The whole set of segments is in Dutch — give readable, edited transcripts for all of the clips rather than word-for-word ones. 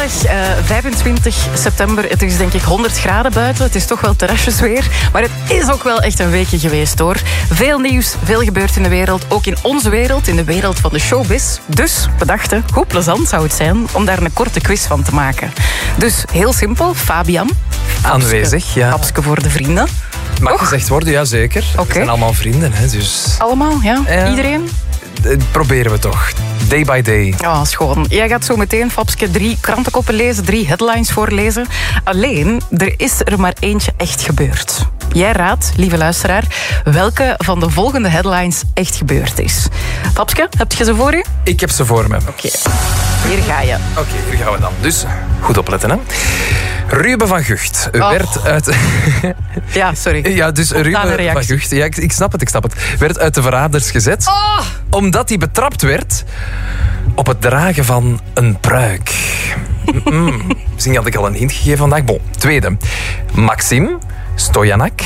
Vrijdag 25 september. Het is denk ik 100 graden buiten. Het is toch wel terrasjesweer. Maar het is ook wel echt een weekje geweest hoor. Veel nieuws, veel gebeurt in de wereld. Ook in onze wereld, in de wereld van de showbiz. Dus we dachten, hoe plezant zou het zijn om daar een korte quiz van te maken. Dus heel simpel, Fabian. Aanwezig, ja. Hapske voor de vrienden. Mag gezegd worden, ja zeker. Okay. We zijn allemaal vrienden, hè, dus... Allemaal, ja? Iedereen? Proberen we toch. Day by day. Ja, schoon. Jij gaat zo meteen, Fabske, 3 krantenkoppen lezen, 3 headlines voorlezen. Alleen, er is er maar eentje echt gebeurd. Jij raadt, lieve luisteraar, welke van de volgende headlines echt gebeurd is. Fabske, heb je ze voor je? Ik heb ze voor me. Oké. Hier ga je. Oké, hier gaan we dan. Dus, goed opletten, hè. Ruben van Gucht werd uit... Ja, sorry. Ja, dus Ruben van Gucht... Ja, ik snap het. Werd uit de verraders gezet. Omdat hij betrapt werd op het dragen van een pruik. Misschien had ik al een hint gegeven vandaag. Bon, tweede. Maxim Stojanac.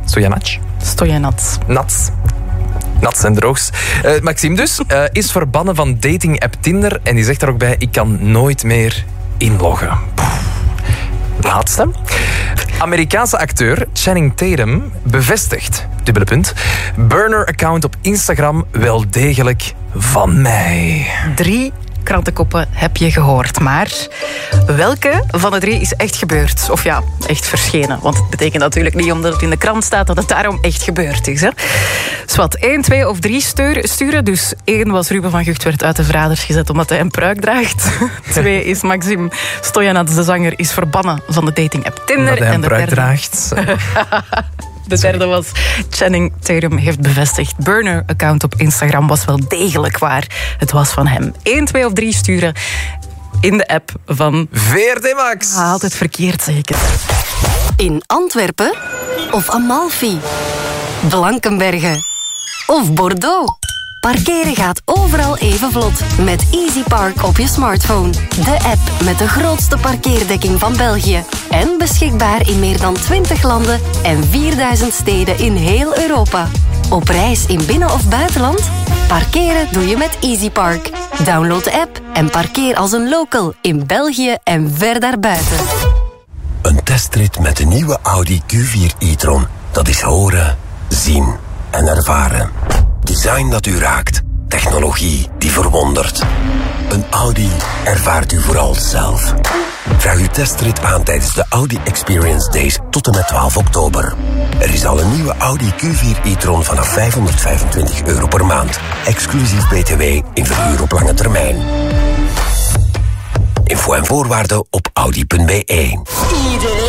Nats en droogs. Maxim dus is verbannen van dating-app Tinder. En die zegt daar ook bij, ik kan nooit meer inloggen. Laatste. Amerikaanse acteur Channing Tatum bevestigt, burner-account op Instagram wel degelijk van mij. 3 krantenkoppen heb je gehoord. Maar welke van de 3 is echt gebeurd? Of ja, echt verschenen. Want het betekent natuurlijk niet omdat het in de krant staat dat het daarom echt gebeurd is. Hè? Dus wat, 1, 2 of 3 sturen. Dus 1 was Ruben van Gucht werd uit de verraders gezet omdat hij een pruik draagt. 2 is Maxim Stojanac, de zanger, is verbannen van de dating-app Tinder. Omdat hij een pruik draagt. De derde was Channing Tatum heeft bevestigd. Burner-account op Instagram was wel degelijk waar. Het was van hem. 1, 2 of 3 sturen in de app van... VRT Max. Altijd verkeerd zeker. In Antwerpen of Amalfi, Blankenberge of Bordeaux. Parkeren gaat overal even vlot met Easy Park op je smartphone. De app met de grootste parkeerdekking van België. En beschikbaar in meer dan 20 landen en 4000 steden in heel Europa. Op reis in binnen- of buitenland? Parkeren doe je met Easy Park. Download de app en parkeer als een local in België en ver daarbuiten. Een testrit met de nieuwe Audi Q4 e-tron. Dat is horen, zien en ervaren. Design dat u raakt. Technologie die verwondert. Een Audi ervaart u vooral zelf. Vraag uw testrit aan tijdens de Audi Experience Days tot en met 12 oktober. Er is al een nieuwe Audi Q4 e-tron vanaf €525 per maand. Exclusief BTW in verhuur op lange termijn. Info en voorwaarden op audi.be. Iedereen